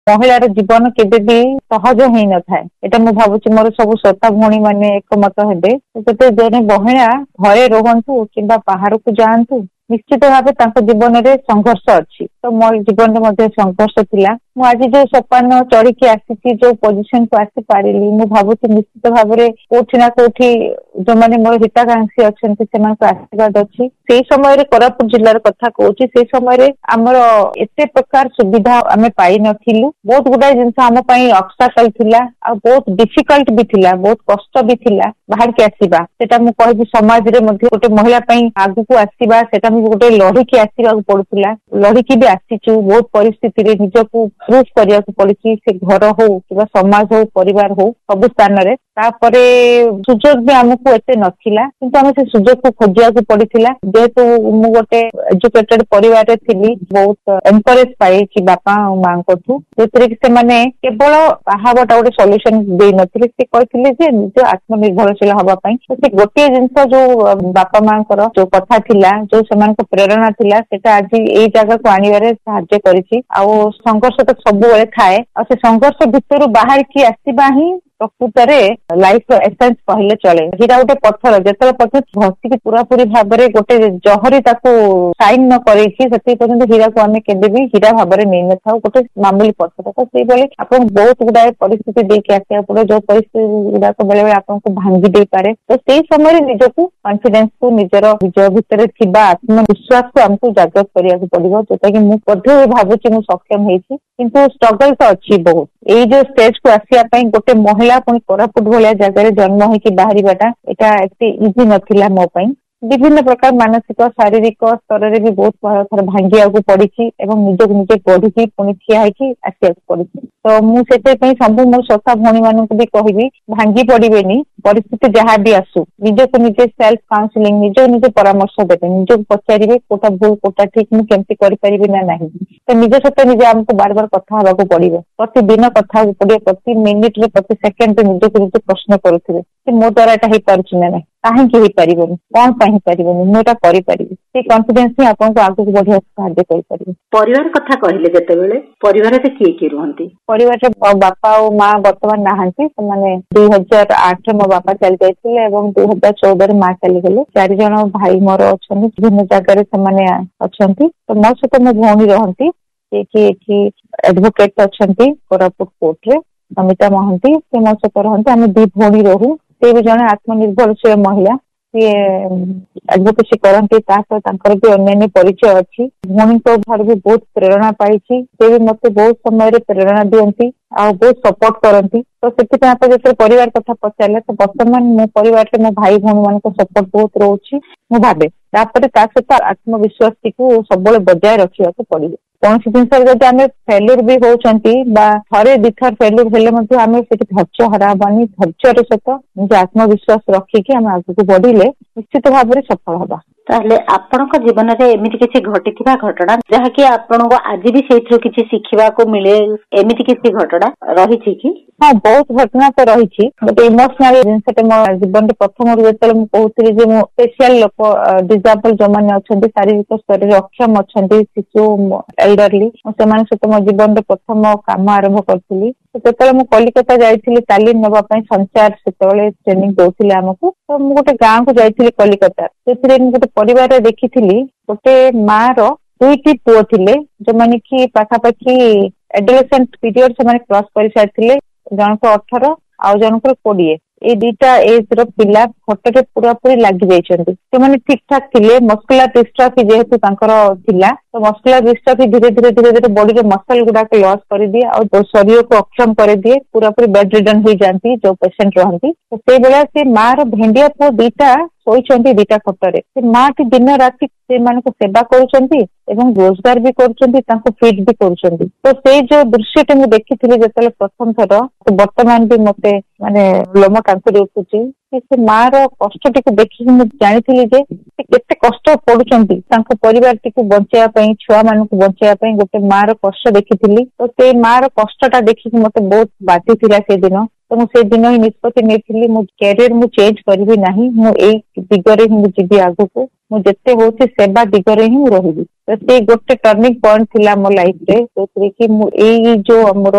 महिलार जीवन केबे भी सहज ही न थाए एटा मु भाबुची मोर सब श्रोता भौणी माने एकमत हेबे जते जने महिला घरे रहंतु किंबा बाहर को जांतु निश्चित भाव जीवन में संघर्ष अच्छी तो मो जीवन में संघर्ष थिला मु आज जो सोपान चढ़ी आसी जो पोजिशन को आसी पारिली मु भाबुची निश्चित भाव में कोठी ना कोठी जो माने मोर हिताकांक्षी अच्छे से आशीर्वाद अच्छी से समय कोरापुट जिलार कथा कहूँ से समय आमर एते प्रकार सुविधा आम पाई नथिलु बहुत गुडाय जिनस आम ऑब्स्टाकल थिला आ बहुत डिफिकल्ट भी थिला बहुत कष्ट भी थिला बाहर के आसीबा सेटा मु कहबी समाज रे मध्ये गोटे महिला पई आगु को आसीबा सेटा मु गोटे लड़ी के आसीबा को पड़ुला लड़ी की भी आसीचु बहुत परिस्थिति रे निजको प्रूफ करिया को पड़िछि से घर हो किबा समाज हो परिवार हो सब स्थान रे तापरे सुजोग भी हमको एते नथिला किंतु हम से सुजोग को खोजिया को पड़िथिला जेहेतु मु गोटे एजुकेटेड परिवार रे थिली बहुत एनकरेज पाई कि बापा और मां कोठू जेतरे कि से माने केवल बाहाबटा गोटे सॉल्यूशन दे नथिले से कहथिले जे निज आत्मनिर्भरशील हवा पई से गोटे जिंस जो बापा मां कर जो कथा थिला जो समान को प्रेरणा थिला सेटा आज एई जगह को आनिबारे सहायता करिछि आ संघर्ष तो सब बेले थाए आ से संघर्ष भितर बाहर की आसीबा ही प्रकृत लाइफ एसेंस कहले चले हीरा गोटे पत्थर जिते पत्थर घसी पूरा पूरी भाव में गोटे जहरी साइन न कर हीरा को आम के हीरा भाव में नहीं न था गोटे मामूली पत्थर तो से आप बहुत गुड़ाए परिस्थिति देके आसा पड़े जो परिस्थिति गुड़ाक बेले बेले आपको भांगी दे पारे तो से समय निजक कॉन्फिडेंस को निजर निज भितर आत्मविश्वास को आमको जागृत करने पड़ो जोटा कि मुझे भावुची मुझे सक्षम होती किंतु स्ट्रगल तो अच्छी बहुत ये जो स्टेज को आसिया गोटे महिला पुणी कोरापुट भाया जगह जन्म होगी बाहर एटा एते इजी नथिला मो पई विभिन्न प्रकार मानसिक शारीरिक स्तर में भी बहुत थर भांगिया को पड़ी निजक निजे बढ़ी पुणी ठिया आसिया पड़ी तो मुझे सब मो श्रोता भौणी मान भी कहबी भांगी पड़ेनि परिस्थिति जहाँ भी आसू निजक निजे सेल्फ काउंसलिंग निजक निजे परामर्श देते निजक पचारे कोटा भूल कोटा ठीक मुझे केमती करें ना ना तो निज सहित निजे आमको बार बार कथा हवा पड़ो प्रतिदिन कथा पड़े प्रति मिनिट रे प्रति सेकेंड निजक निजे प्रश्न करुवे कि मो द्वारा एटा हो ना ना कहीं पारिबनी कौन पाई पारिबनी मुझे करें से कॉन्फिडेंस ही आपको आगे बढ़िया साहाय्य करें। परिवार कथा कहले जेतेबेले परिवार रे किए किए रुहंती परिवार बापा और माँ वर्तमान नहांती से 2008 मो बापा चली जाइए 2014 माँ चली गले 4 जन भाई मोर अच्छा विभिन्न जगह अच्छा तो मो सहित मो भौणी रहती एडवोकेट अच्छा कोरापुट कोर्ट रे समिता महंती से मो सहित रहती आम 2 भौणी रहू से भी जड़े आत्मनिर्भरशील महिला सी एडवोकेसी करती भी अन्य परिचय अच्छी भौणी घर भी बहुत प्रेरणा पाई से भी मत बहुत समय प्रेरणा दिखती आ बहुत सपोर्ट करती तो से जो परिवार कथा पचारे तो बर्तमान मो परिवार मो भाई भौणी मान सपोर्ट बहुत रोचे मु भावे सहित आत्मविश्वास को सब बजाय रखा पड़े कौन जिन जब आम फेल्यूर भी होती थे 2 थर फेल्यूर हेले आम से धैर्य हराबानी धैर्य सहित निज आत्मविश्वास रखिकी आम आगे बढ़िले निश्चित भाव में सफल हवा ताहले आपनका जीवन रे एमिति किछि घटिथिबा घटना जहा कि आपनको आज भी सेथरो किछि सिखिबा को मिले एमिति किछि घटना रहिछि कि हाँ बहुत घटना तो रही गोटे इमोशनल जिनसे मो जीवन प्रथम जो कहती जे मो स्पेशल लोक डिजेबल जो मैंने अच्छा शारीरिक स्तर में अक्षम अच्छा शिशु एल्डरली से सहित मो जीवन प्रथम काम आरंभ करी तो मु कलिकता जाइली तालीम नापी संचार से ट्रेनिंग दौले आमको तो मुझे गोटे गाँव को जाइली कलिकता से गोटे परिवार देखी गोटे माँ रो 2टी पुओ थिले जो माने कि पाखापाखी एडोलेसेंट पीरियड से क्रॉस कर सारी जनक 18 आउ जनक 20 ये 2टा एज रो पिला फोटो पूरा पूरी लगी जाइछंती से माने ठीक ठाक थिले मस्कुलर डिस्ट्रॉफी जेहेतु तांकर थिला तो मस्कुलर डिस्ट्रॉफी धीरे धीरे बॉडी रे मसल गुडा के लॉस कर दिए और शरीर को अक्षम कर दिए पूरा पूरी बेड रिडन हो जाती जो पेशेंट रहती तो से बेला से माँ रो भेंडिया पुओ 2टा शोइछंती 2टा खटरे से माँ टी दिन राति से मानक सेवा करुछंती एवं रोजगार भी करुछंती फीड भी करुछंती तो से जो दृश्य मु देखिथिली जतले प्रथम थर तो वर्तमान भी मते माने लोम टांकुरी उठुची से माँ रो कष्ट टी देखिक जानी जे केते कष्ट पड़ुछंती तांको परिवार टी बचाया पई छुआ मानक बचाया पई गोटे माँ रो कष्ट देखिथिली तो से माँ रो कष्टटा देखिक मते बहुत बाधी थिला से दिन तो मुझे दिन ही निष्पत्ति नहीं मो कैरियर मु चेंज करी ना मुझे दिगरे ही जी आगु को मुझे सेवा दिगरे ही रही तो से गोटे टर्निंग पॉइंट थिला मो लाइफ रे कि जो मोर